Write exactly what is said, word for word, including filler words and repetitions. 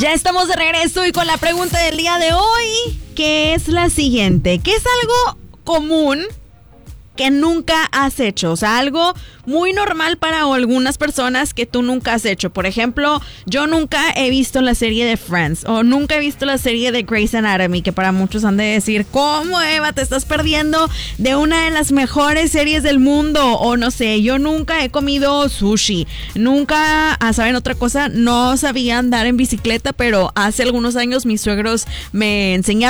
Ya estamos de regreso y con la pregunta del día de hoy, que es la siguiente. ¿Qué es algo común que nunca has hecho? O sea, algo muy normal para algunas personas que tú nunca has hecho. Por ejemplo, yo nunca he visto la serie de Friends o nunca he visto la serie de Grey's Anatomy, que para muchos han de decir, ¿cómo, Eva? Te estás perdiendo de una de las mejores series del mundo. O no sé, yo nunca he comido sushi. Nunca, ah, ¿saben otra cosa? No sabía andar en bicicleta, pero hace algunos años mis suegros me enseñaron